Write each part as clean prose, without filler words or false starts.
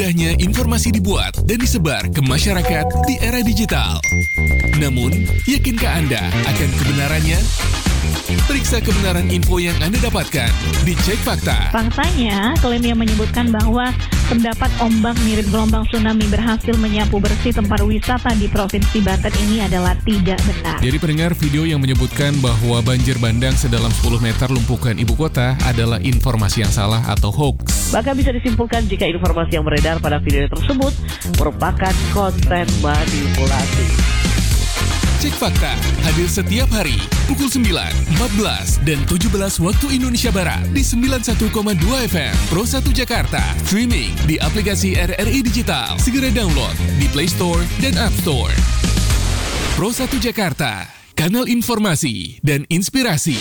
Mudahnya informasi dibuat dan disebar ke masyarakat di era digital. Namun, yakinkah Anda akan kebenarannya? Periksa kebenaran info yang Anda dapatkan di Cek Fakta. Faktanya, klaim yang menyebutkan bahwa terdapat ombak mirip gelombang tsunami berhasil menyapu bersih tempat wisata di Provinsi Banten ini adalah tidak benar. Jadi pendengar, video yang menyebutkan bahwa banjir bandang sedalam 10 meter lumpuhkan ibu kota adalah informasi yang salah atau hoax. Maka bisa disimpulkan jika informasi yang beredar pada video tersebut merupakan konten manipulasi. Cek Fakta hadir setiap hari pukul 9, 14, dan 17 waktu Indonesia Barat di 91,2 FM Pro 1 Jakarta. Streaming di aplikasi RRI Digital. Segera download di Play Store dan App Store. Pro 1 Jakarta, kanal informasi dan inspirasi.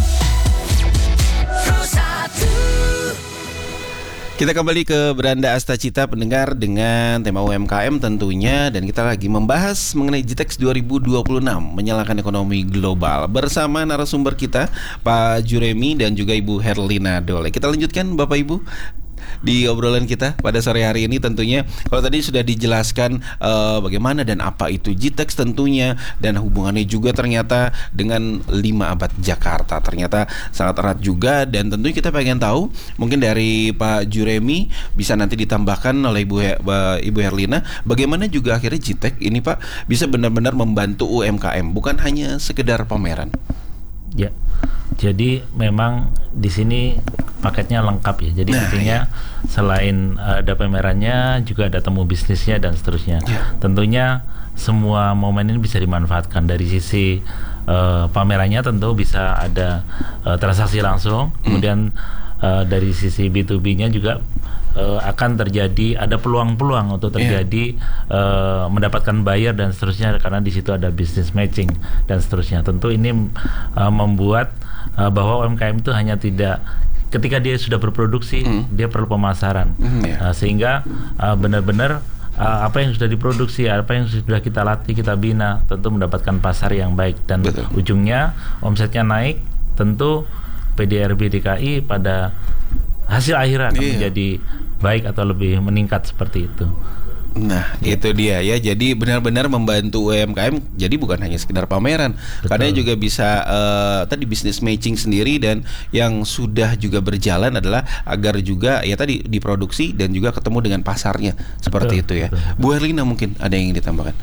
Kita kembali ke Beranda Astacita pendengar dengan tema UMKM tentunya, dan kita lagi membahas mengenai GITEX 2026 menyalakan ekonomi global bersama narasumber kita Pak Juremi dan juga Ibu Herlina Dole. Kita lanjutkan Bapak Ibu di obrolan kita pada sore hari ini. Tentunya kalau tadi sudah dijelaskan bagaimana dan apa itu GITEX tentunya, dan hubungannya juga ternyata dengan 5 abad Jakarta ternyata sangat erat juga. Dan tentunya kita pengen tahu, mungkin dari Pak Juremi bisa nanti ditambahkan oleh Ibu Herlina, bagaimana juga akhirnya GITEX ini Pak bisa benar-benar membantu UMKM, bukan hanya sekedar pameran. Ya, jadi memang di sini paketnya lengkap ya. Jadi intinya selain ada pamerannya juga ada temu bisnisnya dan seterusnya. Tentunya semua momen ini bisa dimanfaatkan. Dari sisi pamerannya tentu bisa ada transaksi langsung. Kemudian dari sisi B2B-nya juga akan terjadi, ada peluang-peluang untuk terjadi mendapatkan buyer dan seterusnya, karena di situ ada business matching dan seterusnya. Tentu ini membuat bahwa UMKM itu hanya tidak ketika dia sudah berproduksi, dia perlu pemasaran, sehingga benar-benar apa yang sudah diproduksi, apa yang sudah kita latih, kita bina, tentu mendapatkan pasar yang baik, dan ujungnya omsetnya naik. Tentu PDRB DKI pada hasil akhir akan menjadi baik atau lebih meningkat seperti itu. Nah, itu dia ya. Jadi benar-benar membantu UMKM. Jadi bukan hanya sekedar pameran, karena juga bisa tadi business matching sendiri, dan yang sudah juga berjalan adalah agar juga ya tadi diproduksi dan juga ketemu dengan pasarnya seperti itu ya. Bu Herlina, mungkin ada yang ingin ditambahkan?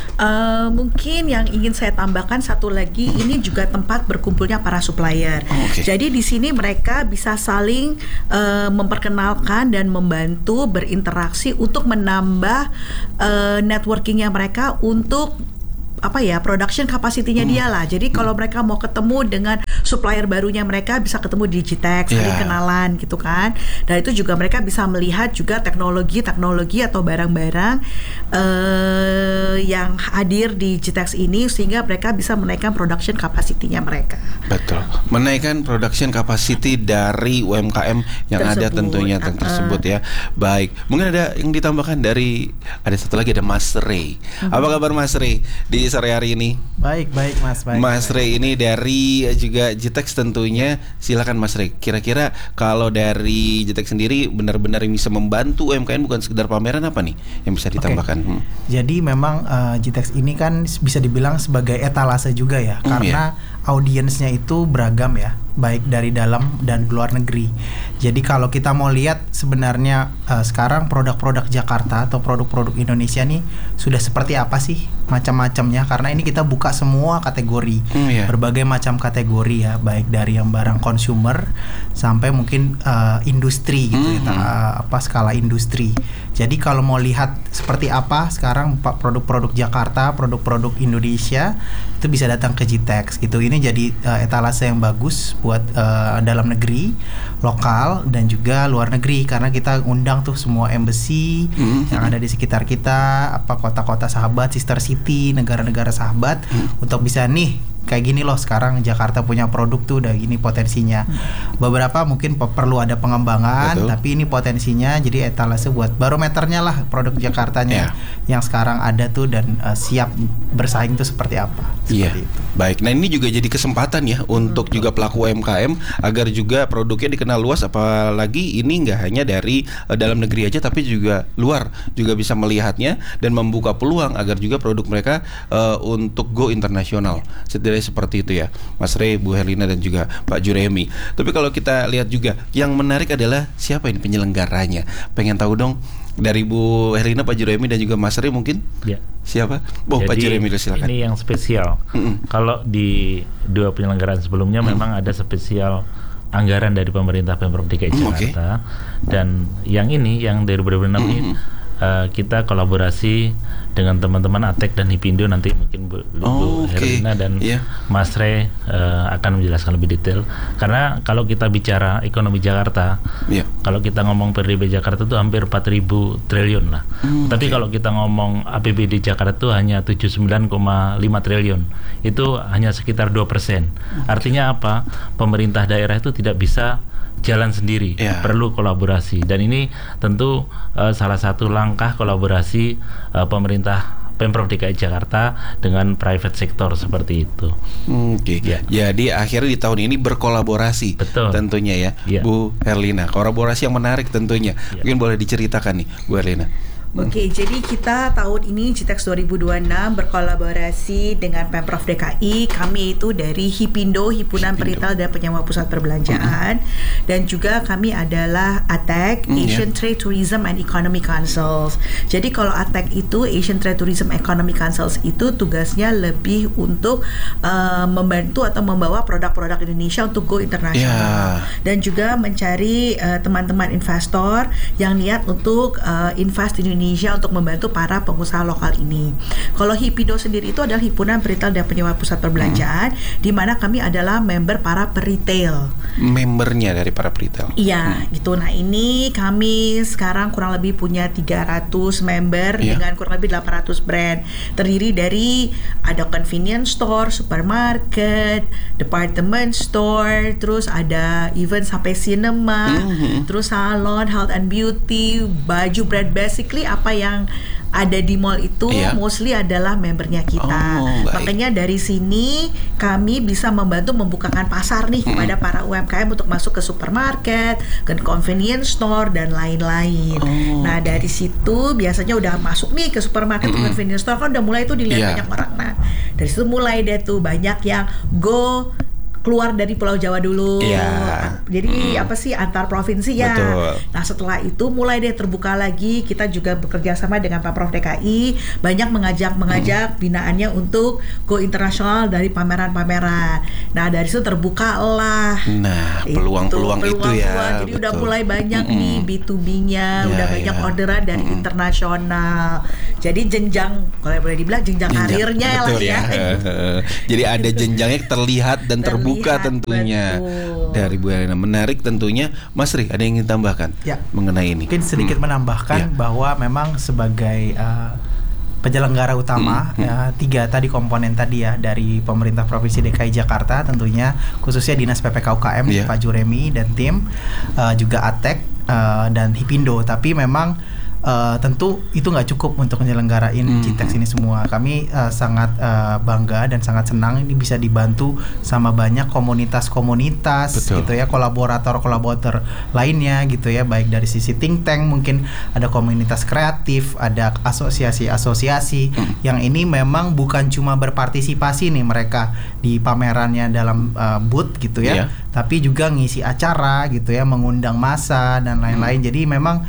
Mungkin yang ingin saya tambahkan satu lagi, ini juga tempat berkumpulnya para supplier. Jadi di sini mereka bisa saling memperkenalkan dan membantu berinteraksi untuk menambah networkingnya mereka untuk production capacity-nya dia lah. Jadi kalau mereka mau ketemu dengan supplier barunya, mereka bisa ketemu di GITEX, saling kenalan gitu kan. Dan itu juga mereka bisa melihat juga teknologi atau barang-barang yang hadir di GITEX ini, sehingga mereka bisa menaikkan production capacity-nya mereka. Betul, menaikkan production capacity dari UMKM yang ada tentunya tersebut ya. Baik, mungkin ada yang ditambahkan dari, ada satu lagi, ada Mas Ray. Apa kabar Mas Ray di sore hari ini? Baik Mas. Mas Ray ini dari juga GITEX tentunya. Silakan Mas Ray. Kira-kira kalau dari GITEX sendiri benar-benar bisa membantu UMKM, bukan sekedar pameran, apa nih yang bisa ditambahkan? Jadi memang GITEX ini kan bisa dibilang sebagai etalase juga ya, karena audiensnya itu beragam ya, baik dari dalam dan luar negeri. Jadi kalau kita mau lihat sebenarnya sekarang produk-produk Jakarta atau produk-produk Indonesia nih sudah seperti apa sih macam-macamnya, karena ini kita buka semua kategori, berbagai macam kategori ya, baik dari yang barang consumer sampai mungkin industri gitu skala industri. Jadi kalau mau lihat seperti apa sekarang produk-produk Jakarta, produk-produk Indonesia, itu bisa datang ke GITEX gitu. Ini jadi etalase yang bagus buat dalam negeri, lokal, dan juga luar negeri, karena kita undang tuh semua embassy yang ada di sekitar kita, kota-kota sahabat, sister city, negara-negara sahabat, untuk bisa nih kayak gini loh sekarang Jakarta punya produk tuh udah gini potensinya. Beberapa mungkin perlu ada pengembangan, tapi ini potensinya jadi etalase buat barometernya lah produk Jakartanya yang sekarang ada tuh dan siap bersaing tuh seperti apa. Seperti itu. Baik, nah ini juga jadi kesempatan ya untuk juga pelaku UMKM agar juga produknya dikenal luas, apalagi ini nggak hanya dari dalam negeri aja tapi juga luar juga bisa melihatnya dan membuka peluang agar juga produk mereka untuk go internasional. Setidaknya seperti itu ya, Mas Rey, Bu Herlina dan juga Pak Juremi. Tapi kalau kita lihat juga yang menarik adalah siapa ini penyelenggaranya. Pengen tahu dong dari Bu Herlina, Pak Juremi dan juga Mas Rey mungkin? Ya. Siapa? Jadi, Pak Juremi silakan. Ini yang spesial. Kalau di 2 penyelenggaraan sebelumnya memang ada spesial anggaran dari pemerintah Pemprov DKI Jakarta. Dan yang ini yang dari 2006 ini kita kolaborasi dengan teman-teman ATEK dan Hipindo, nanti mungkin Bu Herlina dan Mas Rey akan menjelaskan lebih detail. Karena kalau kita bicara ekonomi Jakarta, kalau kita ngomong PDB Jakarta itu hampir 4.000 triliun lah. Tapi kalau kita ngomong APBD Jakarta itu hanya 79,5 triliun. Itu hanya sekitar 2%. Artinya apa? Pemerintah daerah itu tidak bisa jalan sendiri, perlu kolaborasi, dan ini tentu salah satu langkah kolaborasi pemerintah Pemprov DKI Jakarta dengan private sector seperti itu. Jadi akhirnya di tahun ini berkolaborasi. Betul. Tentunya ya, Bu Herlina. Kolaborasi yang menarik tentunya. Mungkin boleh diceritakan nih, Bu Herlina. Oke, jadi kita tahun ini GITEX 2026 berkolaborasi dengan Pemprov DKI. Kami itu dari Hipindo, Himpunan Peritel dan Penyewa Pusat Perbelanjaan, dan juga kami adalah ATEC, Asian Trade Tourism and Economy Councils. Jadi kalau ATEC itu Asian Trade Tourism Economy Councils itu tugasnya lebih untuk membantu atau membawa produk-produk Indonesia untuk go internasional, dan juga mencari teman-teman investor yang niat untuk invest di Indonesia untuk membantu para pengusaha lokal ini. Kalau Hipindo sendiri itu adalah Himpunan Peritel dan Penyewa Pusat Perbelanjaan, di mana kami adalah member para peritel. Membernya dari para peritel. Iya, gitu. Nah, ini kami sekarang kurang lebih punya 300 member dengan kurang lebih 800 brand. Terdiri dari ada convenience store, supermarket, department store, terus ada even sampai cinema, terus salon, health and beauty, baju, brand, basically apa yang ada di mall itu mostly adalah membernya kita. Makanya dari sini kami bisa membantu membukakan pasar nih kepada para UMKM untuk masuk ke supermarket, ke convenience store dan lain-lain. Nah, dari situ biasanya udah masuk nih ke supermarket, ke convenience store kan udah mulai tuh dilihat banyak orang. Nah, dari situ mulai deh tuh banyak yang go keluar dari Pulau Jawa dulu. Jadi apa sih antar provinsi ya. Nah, setelah itu mulai deh terbuka lagi. Kita juga bekerja sama dengan Pemprov DKI, banyak mengajak binaannya untuk go internasional dari pameran-pameran. Nah, dari situ terbuka lah. Nah, peluang-peluang itu ya. Jadi udah mulai banyak nih B2B-nya, udah banyak orderan dari internasional. Jadi jenjang, kalau boleh dibilang jenjang karirnya lah ya. Jadi ada jenjangnya terlihat dan terbuka tentunya. Dari Bu Herlina. Menarik tentunya. Mas Rey, ada yang ingin tambahkan mengenai ini? Mungkin sedikit menambahkan bahwa memang sebagai penyelenggara utama 3 tadi komponen tadi ya dari pemerintah Provinsi DKI Jakarta, tentunya khususnya Dinas PPK UKM Pak Juremi dan tim, juga ATEC dan Hipindo. Tapi memang tentu itu nggak cukup untuk menyelenggarain GITEX ini semua. Kami sangat bangga dan sangat senang ini bisa dibantu sama banyak komunitas-komunitas gitu ya, kolaborator lainnya gitu ya, baik dari sisi think tank, mungkin ada komunitas kreatif, ada asosiasi-asosiasi yang ini memang bukan cuma berpartisipasi nih mereka di pamerannya dalam booth gitu ya, tapi juga ngisi acara gitu ya, mengundang massa dan lain-lain. Jadi memang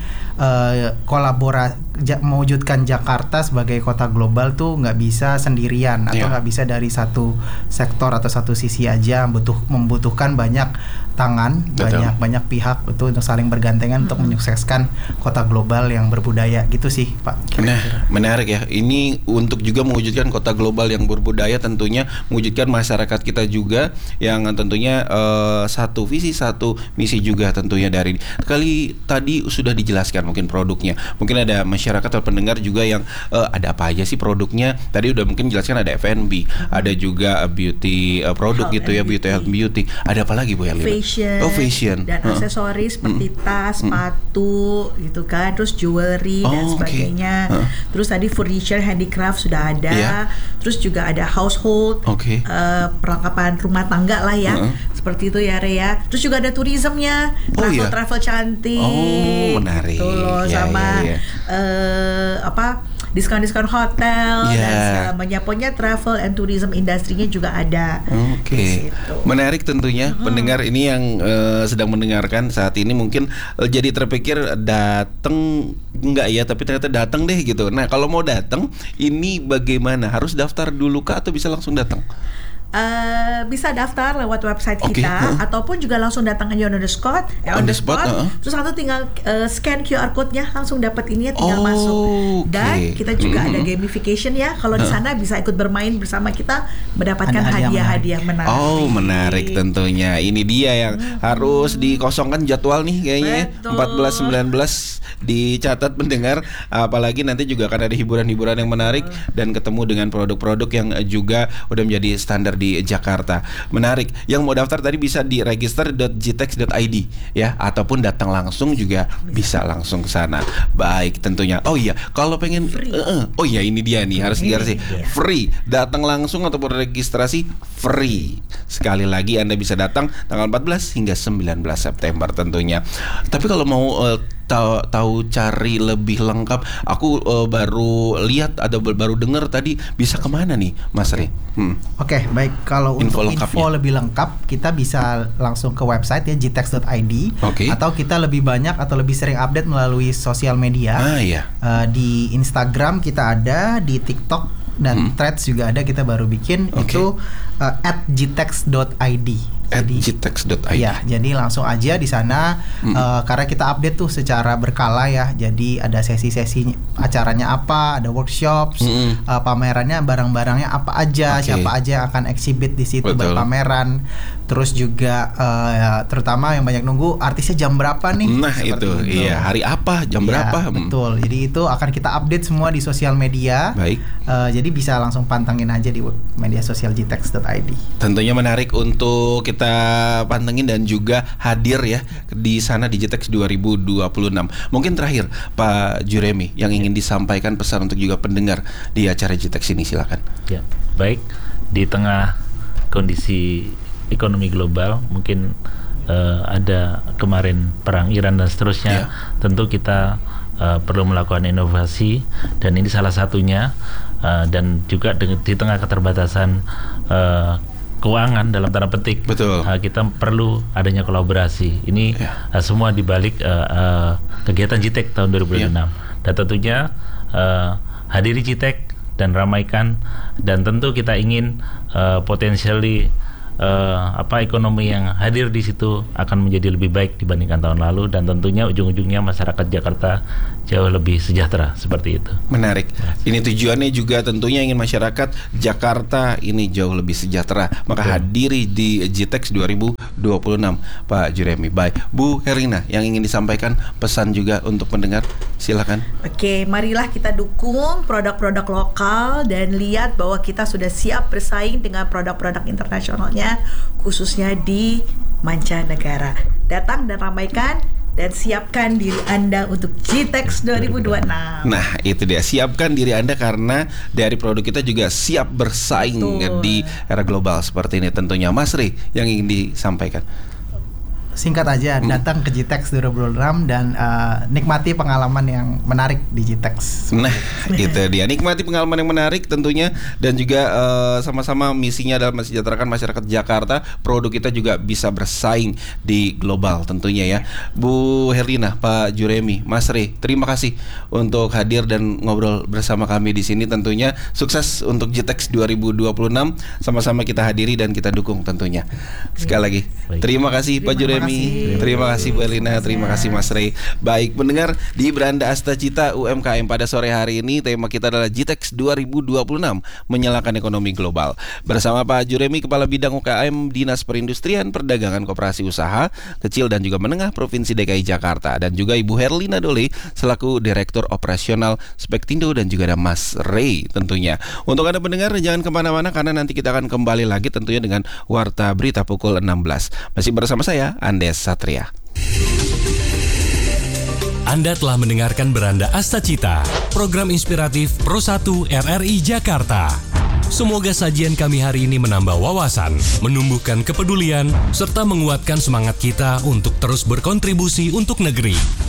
mewujudkan Jakarta sebagai kota global tuh nggak bisa sendirian atau nggak bisa dari satu sektor atau satu sisi aja, membutuhkan banyak tangan, banyak pihak itu untuk saling bergandengan untuk menyukseskan kota global yang berbudaya gitu sih Pak. Nah, menarik ya. Ini untuk juga mewujudkan kota global yang berbudaya, tentunya mewujudkan masyarakat kita juga yang tentunya satu visi satu misi juga tentunya. Dari kali tadi sudah dijelaskan mungkin produknya, mungkin ada masyarakat masyarakat atau pendengar juga yang ada apa aja sih produknya? Tadi udah mungkin jelaskan ada F&B, ada juga beauty produk gitu ya, beauty. Ada apa lagi Bu Helena? Fashion. Dan aksesoris seperti tas, sepatu gitu kan, terus jewelry dan sebagainya. Terus tadi furniture, handicraft sudah ada. Terus juga ada household, perlengkapan rumah tangga lah ya. Seperti itu ya Rea. Terus juga ada tourismnya, travel cantik. Menarik. Gitu loh, sama diskon-diskon hotel dan segalanya. Pokoknya travel and tourism industrinya juga ada. Menarik tentunya. Pendengar ini yang sedang mendengarkan saat ini mungkin jadi terpikir datang enggak ya, tapi ternyata datang deh gitu. Nah, kalau mau datang ini bagaimana? Harus daftar dulu kah atau bisa langsung datang? Bisa daftar lewat website kita ataupun juga langsung datang aja on the spot. Terus satu tinggal scan QR code-nya, langsung dapat ininya, tinggal masuk. Dan kita juga ada gamification ya. Kalau di sana bisa ikut bermain bersama kita, mendapatkan hadiah-hadiah menarik. Menarik tentunya. Ini dia yang harus dikosongkan jadwal nih kayaknya. 14-19 dicatat pendengar. Apalagi nanti juga akan ada hiburan-hiburan yang menarik dan ketemu dengan produk-produk yang juga udah menjadi standar di Jakarta. Menarik. Yang mau daftar tadi bisa di register.gtex.id ya, ataupun datang langsung juga bisa langsung ke sana. Baik, tentunya. Kalau pengen ini dia nih, harus sih free. Datang langsung ataupun registrasi free. Sekali lagi Anda bisa datang tanggal 14 hingga 19 September tentunya. Tapi kalau mau tahu cari lebih lengkap, aku baru lihat ada baru dengar tadi, bisa kemana nih Mas Ri? Oke, baik. Kalau info lebih lengkap kita bisa langsung ke website ya, gtex.id, atau kita lebih banyak atau lebih sering update melalui sosial media. Di Instagram kita ada, di TikTok dan Threads juga ada, kita baru bikin itu @gtex.id. @gtex.id. Ya, jadi langsung aja di sana karena kita update tuh secara berkala ya. Jadi ada sesi-sesi acaranya apa, ada workshops, pamerannya, barang-barangnya apa aja, siapa aja yang akan exhibit di situ berpameran. Terus juga terutama yang banyak nunggu artisnya jam berapa nih? Nah, itu. Iya, hari apa, jam berapa? Betul. Jadi itu akan kita update semua di sosial media. Baik. Jadi bisa langsung pantengin aja di media sosial gtex.id. Tentunya menarik untuk kita pantengin dan juga hadir ya di sana di GTEX 2026. Mungkin terakhir Pak Juremi yang ingin disampaikan pesan untuk juga pendengar di acara GTEX ini, silakan. Ya, baik. Di tengah kondisi ekonomi global, mungkin ada kemarin perang Iran dan seterusnya, tentu kita perlu melakukan inovasi, dan ini salah satunya, dan juga di tengah keterbatasan keuangan dalam tanda petik, kita perlu adanya kolaborasi. Ini semua dibalik kegiatan GTEX tahun 2006. Dan tentunya hadiri GTEX dan ramaikan, dan tentu kita ingin potensially ekonomi yang hadir di situ akan menjadi lebih baik dibandingkan tahun lalu, dan tentunya ujung-ujungnya masyarakat Jakarta jauh lebih sejahtera, seperti itu. Menarik. Ini tujuannya juga tentunya ingin masyarakat Jakarta ini jauh lebih sejahtera. Maka hadiri di GTEX 2026 Pak Juremi. Baik, Bu Herlina yang ingin disampaikan pesan juga untuk pendengar, silakan. Oke, marilah kita dukung produk-produk lokal dan lihat bahwa kita sudah siap bersaing dengan produk-produk internasionalnya, khususnya di mancanegara. Datang dan ramaikan dan siapkan diri Anda untuk GTEX 2026. Nah, itu dia, siapkan diri Anda karena dari produk kita juga siap bersaing di era global seperti ini tentunya. Mas Ri yang ingin disampaikan. Singkat aja, datang ke GTEX 2026 dan nikmati pengalaman yang menarik di GTEX. Nah, itu dia, nikmati pengalaman yang menarik tentunya, dan juga sama-sama misinya adalah mensejahterakan masyarakat Jakarta. Produk kita juga bisa bersaing di global tentunya ya. Bu Herlina, Pak Juremi, Mas Ri, terima kasih untuk hadir dan ngobrol bersama kami di sini. Tentunya sukses untuk GTEX 2026. Sama-sama kita hadiri dan kita dukung tentunya. Sekali lagi, terima kasih Pak Juremi. Juremi. Terima kasih Bu Elina, terima kasih Mas Rey. Baik, mendengar di Beranda Astacita UMKM pada sore hari ini tema kita adalah GITEX 2026 menyalakan ekonomi global. Bersama Pak Juremi, Kepala Bidang UKM Dinas Perindustrian, Perdagangan, Koperasi Usaha Kecil dan juga Menengah Provinsi DKI Jakarta, dan juga Ibu Herlina Dole selaku Direktur Operasional Spektindo, dan juga ada Mas Rey tentunya. Untuk Anda pendengar, jangan kemana-mana karena nanti kita akan kembali lagi tentunya dengan Warta Berita pukul 16. Masih bersama saya, Andes Satria. Anda telah mendengarkan Beranda Astacita, program inspiratif Pro 1 RRI Jakarta. Semoga sajian kami hari ini menambah wawasan, menumbuhkan kepedulian, serta menguatkan semangat kita untuk terus berkontribusi untuk negeri.